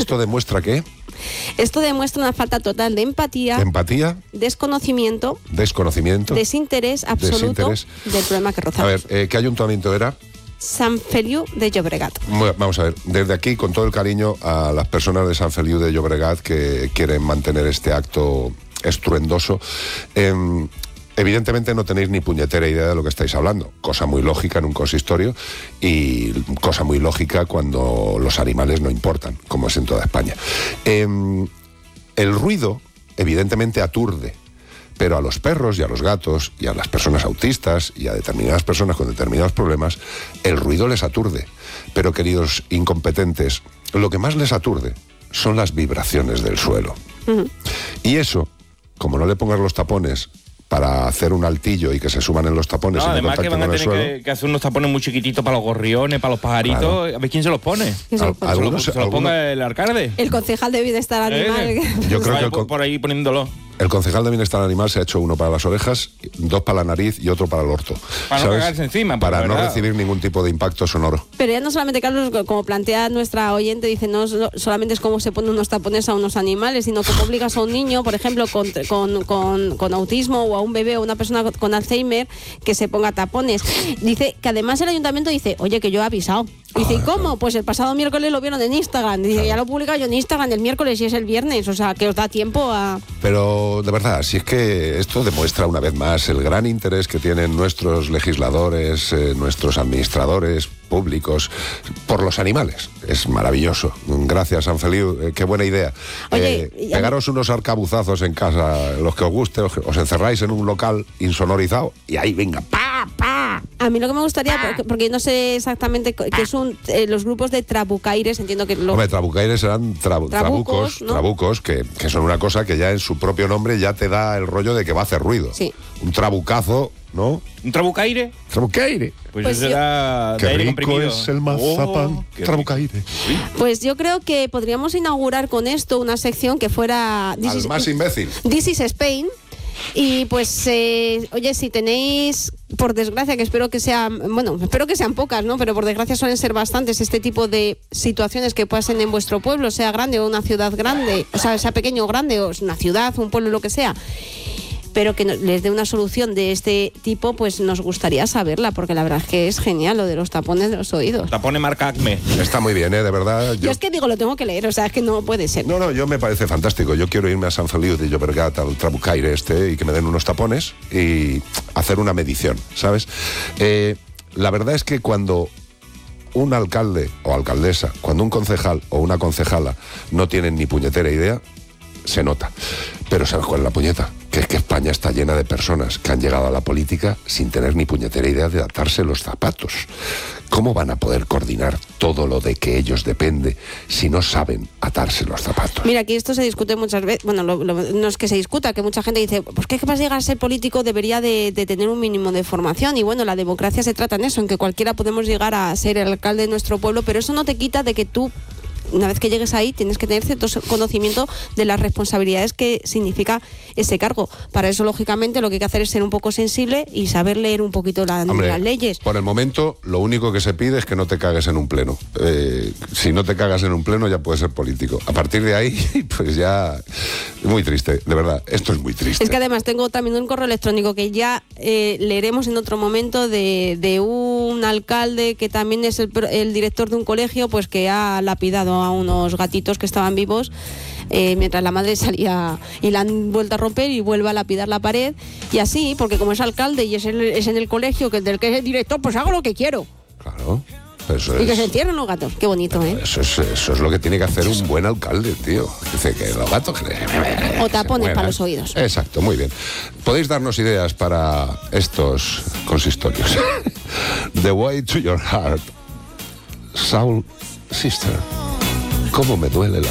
¿Esto demuestra qué? Esto demuestra una falta total de empatía, desconocimiento, desinterés absoluto del problema que rozamos. A ver, ¿qué ayuntamiento era? Sant Feliu de Llobregat. Vamos a ver, desde aquí, con todo el cariño a las personas de Sant Feliu de Llobregat que quieren mantener este acto estruendoso, evidentemente no tenéis ni puñetera idea de lo que estáis hablando, cosa muy lógica en un consistorio y cosa muy lógica cuando los animales no importan, como es en toda España. El ruido evidentemente aturde, pero a los perros y a los gatos y a las personas autistas y a determinadas personas con determinados problemas, el ruido les aturde. Pero, queridos incompetentes, lo que más les aturde son las vibraciones del suelo. Y eso, como no le pongas los tapones para hacer un altillo y que se suban en los tapones. No, y además que van a tener que hacer unos tapones muy chiquititos para los gorriones, para los pajaritos. Claro. A ver quién se los pone. Se los ponga el alcalde. El concejal de bienestar animal. Yo creo que por ahí poniéndolo. El concejal de bienestar animal se ha hecho uno para las orejas, dos para la nariz y otro para el orto. Para no cagarse encima. Para no recibir ningún tipo de impacto sonoro. Pero ya no solamente, Carlos, como plantea nuestra oyente, dice, no solamente es cómo se ponen unos tapones a unos animales, sino cómo obligas a un niño, por ejemplo, con autismo, o a un bebé o una persona con Alzheimer, que se ponga tapones. Dice que además el ayuntamiento dice, oye, que yo he avisado. Dice, ¿y cómo? Pues el pasado miércoles lo vieron en Instagram. Dice, ya lo he publicado yo en Instagram el miércoles y es el viernes. O sea, que os da tiempo a... Pero, de verdad, si es que esto demuestra una vez más el gran interés que tienen nuestros legisladores, nuestros administradores públicos por los animales. Es maravilloso. Gracias, Sant Feliu. Qué buena idea. Oye, pegaros unos arcabuzazos en casa, los que os guste, os encerráis en un local insonorizado y ahí venga, ¡pa, pa! A mí lo que me gustaría, porque no sé exactamente qué son los grupos de trabucaires, entiendo que... Hombre, trabucaires serán trabucos, ¿no? Trabucos, que son una cosa que ya en su propio nombre ya te da el rollo de que va a hacer ruido. Sí. Un trabucazo, ¿no? ¿Un trabucaire? Trabucaire. Pues será qué de aire rico comprimido. Es el mazapán, trabucaire. Pues yo creo que podríamos inaugurar con esto una sección que fuera... Al más imbécil. This is Spain. Y pues, oye, si tenéis, por desgracia, que espero que sean pocas, ¿no? Pero por desgracia suelen ser bastantes este tipo de situaciones que pasen en vuestro pueblo, sea grande o una ciudad grande, o sea pequeño o grande, o una ciudad, un pueblo, lo que sea, pero que les dé una solución de este tipo, pues nos gustaría saberla, porque la verdad es que es genial lo de los tapones de los oídos. Tapones marca Acme. Está muy bien, de verdad. Yo es que digo, lo tengo que leer, o sea, es que no puede ser. No, yo me parece fantástico. Yo quiero irme a Sant Feliu de Llobregat, al trabucaire y que me den unos tapones y hacer una medición, ¿sabes? La verdad es que cuando un alcalde o alcaldesa, cuando un concejal o una concejala no tienen ni puñetera idea, se nota. Pero ¿sabes cuál es la puñeta? Que es que España está llena de personas que han llegado a la política sin tener ni puñetera idea de atarse los zapatos. ¿Cómo van a poder coordinar todo lo de que ellos depende si no saben atarse los zapatos? Mira, aquí esto se discute muchas veces, bueno, no es que se discuta, que mucha gente dice, pues que para llegar a ser político debería de tener un mínimo de formación, y bueno, la democracia se trata en eso, en que cualquiera podemos llegar a ser el alcalde de nuestro pueblo, pero eso no te quita de que tú, una vez que llegues ahí, tienes que tener cierto conocimiento de las responsabilidades que significa ese cargo. Para eso, lógicamente, lo que hay que hacer es ser un poco sensible y saber leer un poquito las leyes. Por el momento, lo único que se pide es que no te cagues en un pleno. Si no te cagas en un pleno, ya puedes ser político. A partir de ahí, pues ya... Muy triste, de verdad. Esto es muy triste. Es que además tengo también un correo electrónico que ya leeremos en otro momento de un alcalde que también es el director de un colegio, pues que ha lapidado a unos gatitos que estaban vivos mientras la madre salía, y la han vuelto a romper y vuelve a lapidar la pared, y así, porque como es alcalde y es en el colegio del que es el director, pues hago lo que quiero. Claro. Y que se entierren los gatos. Qué bonito, ¿eh? Eso es lo que tiene que hacer un buen alcalde, tío. Dice que los gatos... O tapones para los oídos. Exacto, muy bien. Podéis darnos ideas para estos consistorios. The Way to Your Heart. Soul Sister. ¿Cómo me duele la